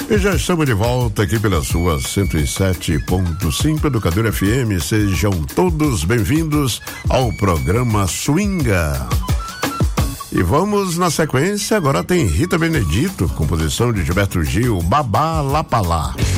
E já estamos de volta aqui pela sua 107.5 Educador FM. Sejam todos bem-vindos ao programa Swinga. E vamos na sequência, agora tem Rita Benedito, composição de Gilberto Gil, Babá Lapalá.